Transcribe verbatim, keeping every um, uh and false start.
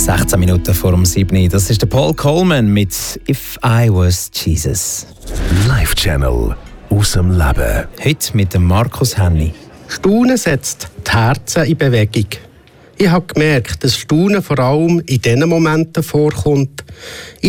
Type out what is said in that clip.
sechzehn Minuten vor um sieben. Das ist der Paul Coleman mit «If I Was Jesus». Live-Channel aus dem Leben. Heute mit dem Markus Henny. Staunen setzt die Herzen in Bewegung. Ich habe gemerkt, dass Staunen vor allem in diesen Momenten vorkommt,